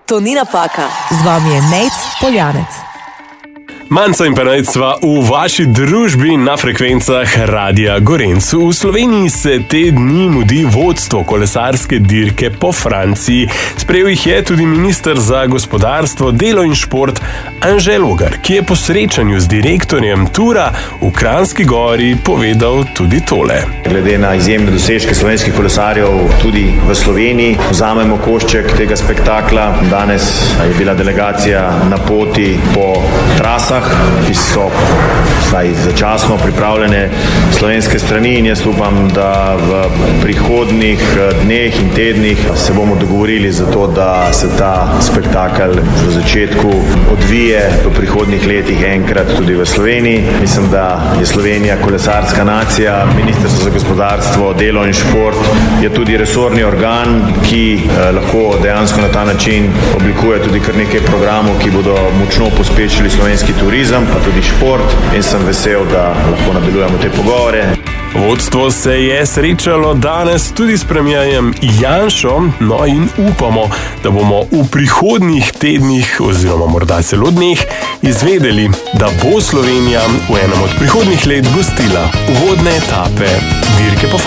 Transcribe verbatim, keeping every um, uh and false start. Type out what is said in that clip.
to ni napaka. Z vami je Nejc Poljanec. Manca in Nejc sva v vaši družbi na frekvencah Radia Gorenc. V Sloveniji se te dni mudi vodstvo kolesarske dirke po Franciji. Sprejel jih je tudi minister za gospodarstvo, delo in šport Anže Logar, ki je po srečanju z direktorjem Tura v Kranjski Gori povedal tudi tole. Glede na izjemne dosežke slovenskih kolesarjev tudi v Sloveniji, vzamemo košček tega spektakla. Danes je bila delegacija na poti po trasah, ki so vsaj začasno pripravljene slovenske strani, in jaz upam, da v prihodnjih dneh in tednih se bomo dogovorili za to, da se ta spektakel v začetku odvije v prihodnjih letih enkrat tudi v Sloveniji. Mislim, da je Slovenija kolesarska nacija. Ministrstvo za gospodarstvo, delo in šport je tudi resorni organ, ki eh, lahko dejansko na ta način oblikuje tudi kar nekaj programov, ki bodo močno pospešili slovenski turizem, pa tudi šport, in sem vesel, da lahko nadaljujemo te pogovore. Vodstvo se je srečalo danes tudi s premierjem Janšo, no in upamo, da bomo v prihodnjih tednih oziroma morda celo dneh izvedeli, da bo Slovenija v enem od prihodnjih let gostila uvodne etape dirke po Franciji.